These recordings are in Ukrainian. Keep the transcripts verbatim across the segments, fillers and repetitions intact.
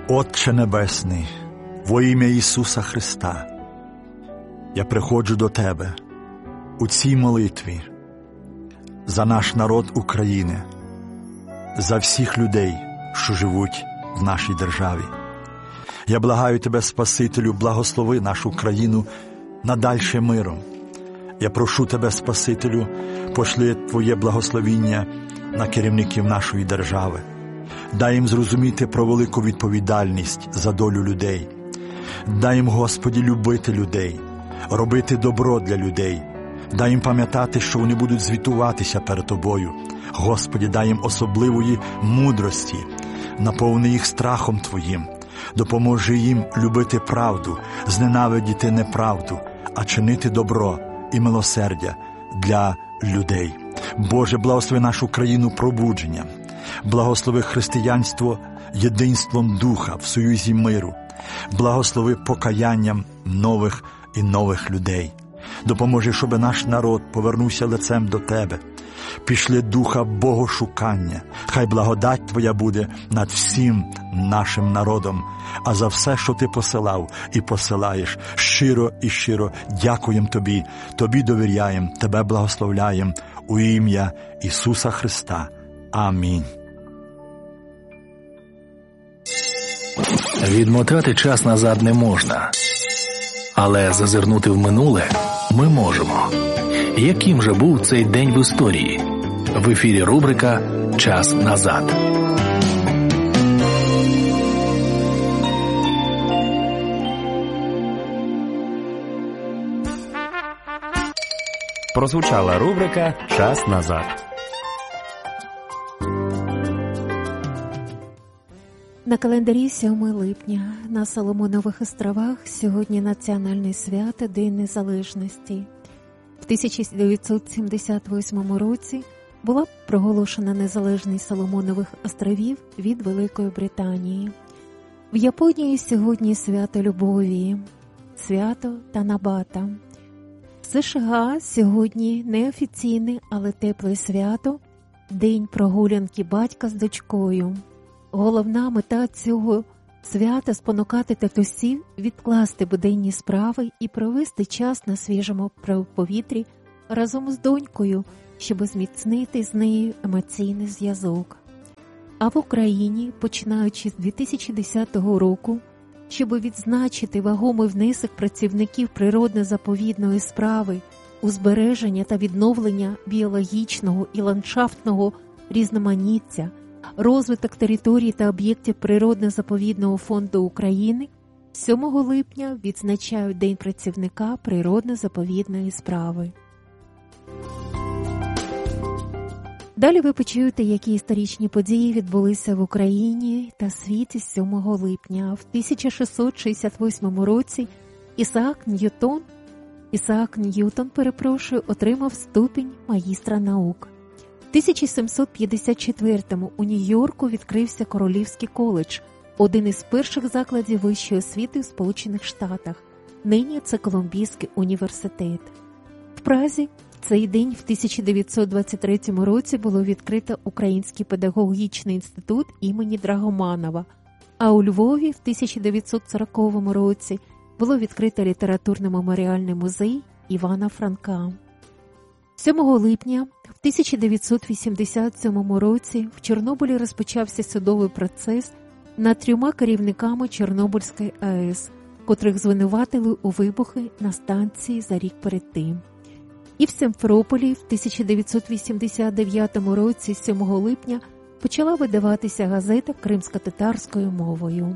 Отче Небесний, во ім'я Ісуса Христа, я приходжу до Тебе у цій молитві за наш народ України, за всіх людей, що живуть в нашій державі. Я благаю Тебе, Спасителю, благослови нашу країну надальше миром. Я прошу Тебе, Спасителю, пошли Твоє благословіння на керівників нашої держави. Дай їм зрозуміти про велику відповідальність за долю людей. Дай їм, Господи, любити людей, робити добро для людей. Дай їм пам'ятати, що вони будуть звітуватися перед Тобою. Господи, дай їм особливої мудрості, наповни їх страхом Твоїм. Допоможи їм любити правду, зненавидіти неправду, а чинити добро і милосердя для людей. Боже, благослови нашу країну пробудженням. Благослови християнство єдинством духа в союзі миру. Благослови покаянням нових і нових людей. Допоможи, щоб наш народ повернувся лицем до Тебе. Пішли духа богошукання. Хай благодать Твоя буде над всім нашим народом. А за все, що Ти посилав і посилаєш, щиро і щиро дякуємо Тобі. Тобі довіряємо, Тебе благословляємо у ім'я Ісуса Христа. Амінь. Відмотати час назад не можна, але зазирнути в минуле ми можемо. Яким же був цей день в історії? В ефірі рубрика «Час назад». Прозвучала рубрика «Час назад». На календарі сьомого липня на Соломонових островах сьогодні національне свято День Незалежності. В тисяча дев'ятсот сімдесят восьмому році була проголошена незалежність Соломонових островів від Великої Британії. В Японії сьогодні свято любові, свято Танабата. В США сьогодні неофіційне, але тепле свято – День прогулянки батька з дочкою. Головна мета цього свята – спонукати татусів відкласти буденні справи і провести час на свіжому повітрі разом з донькою, щоб зміцнити з нею емоційний зв'язок. А в Україні, починаючи з дві тисячі десятого року, щоб відзначити вагомий внесок працівників природно-заповідної справи у збереження та відновлення біологічного і ландшафтного різноманіття, розвиток територій та об'єктів Природно-заповідного фонду України, сьомого липня відзначають День працівника природно-заповідної справи. Далі ви почуєте, які історичні події відбулися в Україні та світі сьомого липня. В тисяча шістсот шістдесят восьмому році Ісаак Ньютон, Ісаак Ньютон, перепрошую, отримав ступінь магістра наук. В тисяча сімсот п'ятдесят четвертому у Нью-Йорку відкрився Королівський коледж, один із перших закладів вищої освіти в Сполучених Штатах. Нині це Колумбійський університет. В Празі в цей день в тисяча дев'ятсот двадцять третьому році було відкрито Український педагогічний інститут імені Драгоманова, а у Львові в тисяча дев'ятсот сороковому році було відкрито літературно-меморіальний музей Івана Франка. сьомого липня в тисяча дев'ятсот вісімдесят сьомому році в Чорнобилі розпочався судовий процес над трьома керівниками Чорнобильської АЕС, котрих звинуватили у вибухи на станції за рік перед тим. І в Сімферополі в тисяча дев'ятсот вісімдесят дев'ятому році сьомого липня почала видаватися газета кримсько-татарською мовою.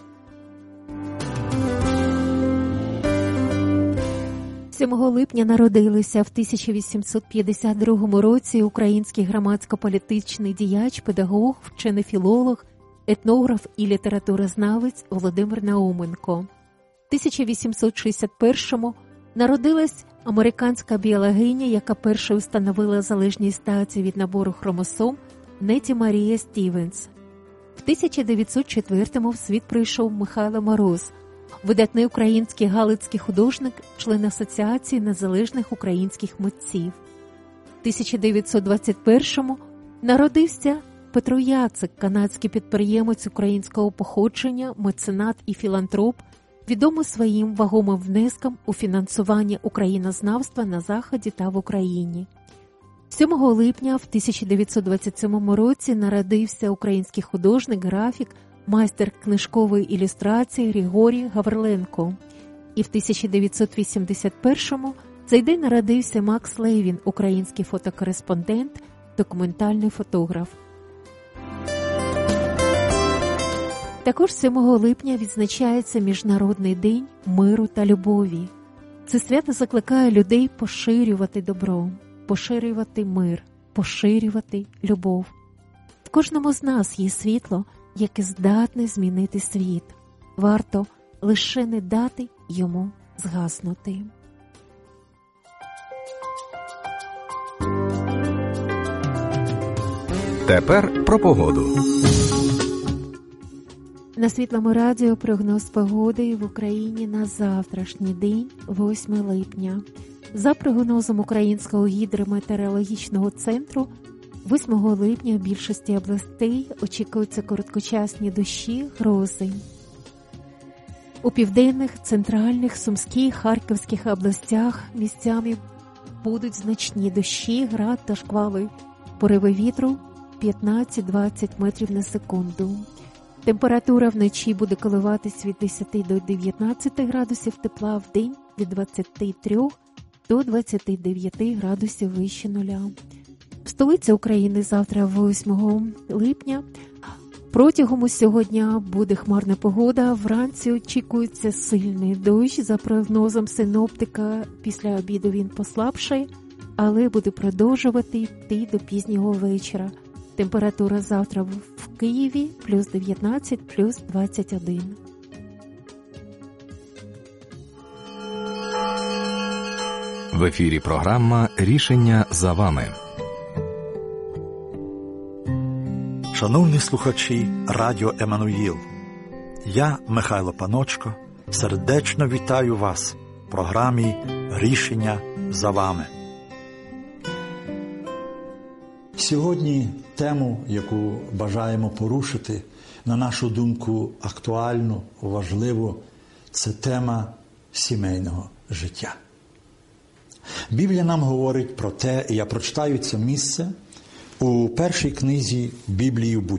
сьомого липня народилися в тисяча вісімсот п'ятдесят другому році український громадсько-політичний діяч, педагог, вчений філолог, етнограф і літературознавець Володимир Науменко. В тисяча вісімсот шістдесят першому народилась американська біологиня, яка першою встановила залежність статі від набору хромосом, Неті Марія Стівенс. В тисяча дев'ятсот четвертому в світ прийшов Михайло Мороз, видатний український галицький художник, член Асоціації незалежних українських митців. В тисяча дев'ятсот двадцять першому народився Петро Яцик, канадський підприємець українського походження, меценат і філантроп, відомий своїм вагомим внеском у фінансування українознавства на Заході та в Україні. сьомого липня в тисяча дев'ятсот двадцять сьомому році народився український художник, графік, майстер книжкової ілюстрації Григорій Гавриленко. І в тисяча дев'ятсот вісімдесят першому цей день народився Макс Левін, український фотокореспондент, документальний фотограф. Також сьомого липня відзначається Міжнародний день миру та любові. Це свято закликає людей поширювати добро, поширювати мир, поширювати любов. В кожному з нас є світло, яке здатне змінити світ. Варто лише не дати йому згаснути. Тепер про погоду. На Світлому радіо прогноз погоди в Україні на завтрашній день, восьмого липня. За прогнозом Українського гідрометеорологічного центру, восьмого липня в більшості областей очікуються короткочасні дощі, грози. У південних, центральних, Сумській, Харківських областях місцями будуть значні дощі, град та шквали. Пориви вітру п'ятнадцять-двадцять метрів на секунду. Температура вночі буде коливатись від десяти до дев'ятнадцяти градусів тепла, в день від двадцяти трьох до двадцяти дев'яти градусів вище нуля. В столиці України завтра, восьмого липня, протягом усього дня буде хмарна погода, вранці очікується сильний дощ, за прогнозом синоптика, після обіду він послабшає, але буде продовжувати йти до пізнього вечора. Температура завтра в Києві плюс дев'ятнадцять, плюс двадцять один. В ефірі програма «Рішення за вами». Шановні слухачі Радіо Еммануїл, я, Михайло Паночко, сердечно вітаю вас в програмі «Рішення за вами». Сьогодні тему, яку бажаємо порушити, на нашу думку, актуальну, важливу, це тема сімейного життя. Біблія нам говорить про те, і я прочитаю це місце у першій книзі Біблії